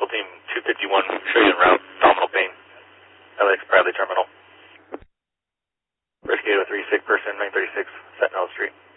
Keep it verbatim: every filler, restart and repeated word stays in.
Team two fifty-one, show you en route, abdominal pain, L A X Bradley Terminal. Rescue with three sick person, nine thirty-six, Sentinel Street.